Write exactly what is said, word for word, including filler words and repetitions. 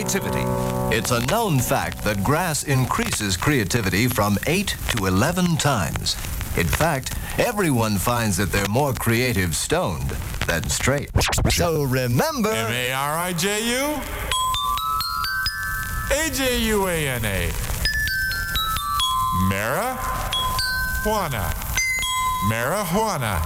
creativity. It's a known fact that grass increases creativity from eight to eleven times. In fact, everyone finds that they're more creative stoned than straight. So remember... M A R I J U A J U A N A. Marijuana. Marijuana.